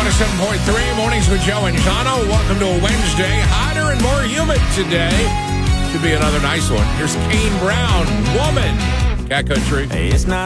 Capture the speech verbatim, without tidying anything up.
seven point three, Mornings with Joe and Jono. Welcome to a Wednesday. Hotter and more humid today. Should be another nice one. Here's Kane Brown, Woman. Cat Country. It's not